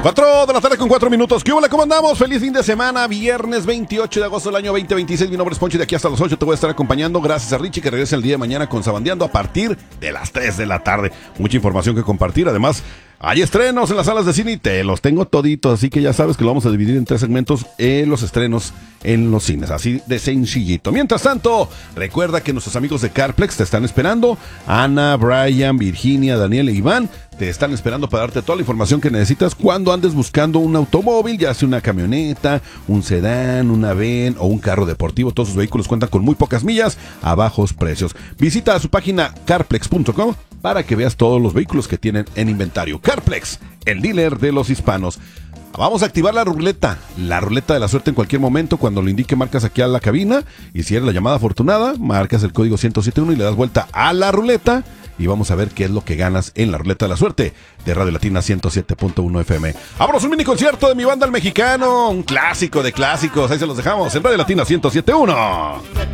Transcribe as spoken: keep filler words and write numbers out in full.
cuatro de la tarde con cuatro minutos. ¿Qué hola? ¿Cómo andamos? Feliz fin de semana, viernes veintiocho de agosto del año veinte veintiséis. Mi nombre es Poncho y de aquí hasta las ocho te voy a estar acompañando. Gracias a Richie que regresa el día de mañana con Sabandeando a partir de las tres de la tarde. Mucha información que compartir. Además, hay estrenos en las salas de cine y te los tengo toditos, así que ya sabes que lo vamos a dividir en tres segmentos, eh, los estrenos en los cines, así de sencillito. Mientras tanto, recuerda que nuestros amigos de Carplex te están esperando. Ana, Brian, Virginia, Daniel e Iván te están esperando para darte toda la información que necesitas cuando andes buscando un automóvil, ya sea una camioneta, un sedán, una van o un carro deportivo. Todos sus vehículos cuentan con muy pocas millas a bajos precios. Visita su página carplex punto com para que veas todos los vehículos que tienen en inventario. Carplex, el dealer de los hispanos. Vamos a activar la ruleta, la ruleta de la suerte en cualquier momento. Cuando lo indique, marcas aquí a la cabina y si eres la llamada afortunada, marcas el código ciento siete uno y le das vuelta a la ruleta y vamos a ver qué es lo que ganas en la ruleta de la suerte de Radio Latina ciento siete punto uno F M. Vámonos, un mini concierto de mi banda El Mexicano, un clásico de clásicos, ahí se los dejamos en Radio Latina ciento siete punto uno.